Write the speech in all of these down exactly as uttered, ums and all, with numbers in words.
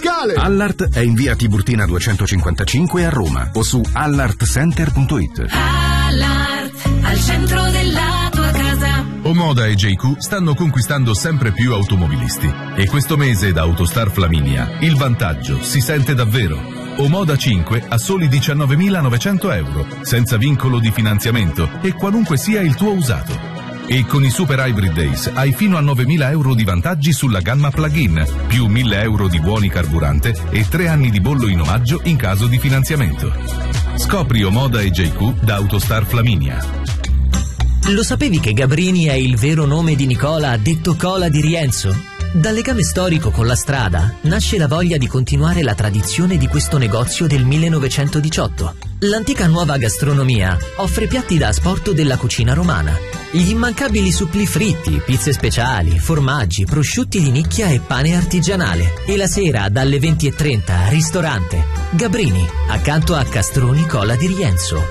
fiscale. Allart è in via Tiburtina duecentocinquantacinque a Roma o su allartcenter punto it. Allart, al centro della tua casa. Omoda e J Q stanno conquistando sempre più automobilisti e questo mese da Autostar Flaminia il vantaggio si sente davvero. Omoda cinque a soli diciannovemilanovecento euro, senza vincolo di finanziamento e qualunque sia il tuo usato. E con i Super Hybrid Days hai fino a novemila euro di vantaggi sulla gamma plug-in, più mille euro di buoni carburante e tre anni di bollo in omaggio in caso di finanziamento. Scopri Omoda e J Q da Autostar Flaminia. Lo sapevi che Gabrini è il vero nome di Nicola, detto Cola di Rienzo? Dal legame storico con la strada nasce la voglia di continuare la tradizione di questo negozio del millenovecentodiciotto. L'antica nuova gastronomia offre piatti da asporto della cucina romana. Gli immancabili suppli fritti, pizze speciali, formaggi, prosciutti di nicchia e pane artigianale. E la sera dalle venti e trenta ristorante Gabrini, accanto a Castroni Cola di Rienzo.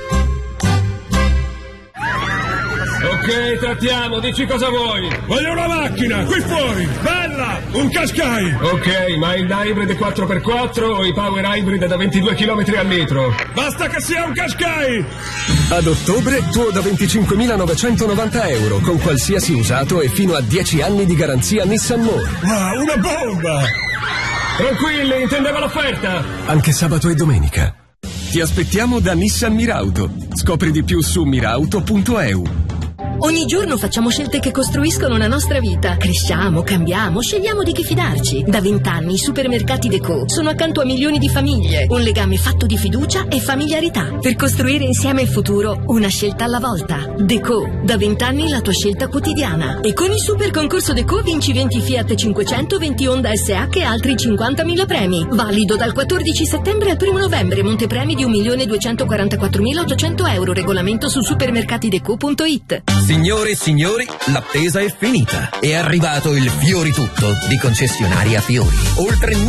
Ok, trattiamo, dici cosa vuoi. Voglio una macchina, qui fuori, bella, un Qashqai. Ok, ma il hybrid quattro per quattro o i power hybrid da ventidue chilometri al litro? Basta che sia un Qashqai. Ad ottobre tuo da venticinquemilanovecentonovanta euro con qualsiasi usato e fino a dieci anni di garanzia Nissan More. Wow, una bomba. Tranquilli, intendeva l'offerta. Anche sabato e domenica. Ti aspettiamo da Nissan Mirauto. Scopri di più su mirauto punto e u. Ogni giorno facciamo scelte che costruiscono la nostra vita. Cresciamo, cambiamo, scegliamo di chi fidarci. Da vent'anni i supermercati Deco sono accanto a milioni di famiglie. Un legame fatto di fiducia e familiarità. Per costruire insieme il futuro, una scelta alla volta. Deco, da vent'anni la tua scelta quotidiana. E con il super concorso Deco vinci venti Fiat cinquecento, venti Honda S H e altri cinquantamila premi. Valido dal quattordici settembre al primo novembre. Montepremi di un milione duecentoquarantaquattromilaottocento euro. Regolamento su supermercatideco punto it. Signore e signori, l'attesa è finita. È arrivato il Fiori Tutto di concessionaria Fiori. Oltre